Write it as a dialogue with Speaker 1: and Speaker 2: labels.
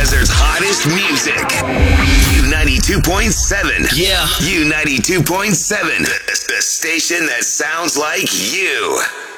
Speaker 1: Desert's hottest music. U92.7.
Speaker 2: Yeah.
Speaker 1: U92.7. The station that sounds like you.